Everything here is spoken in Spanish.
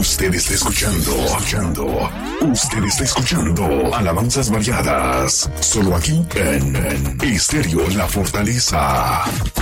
Usted está escuchando Alabanzas Variadas, solo aquí en Estéreo La Fortaleza.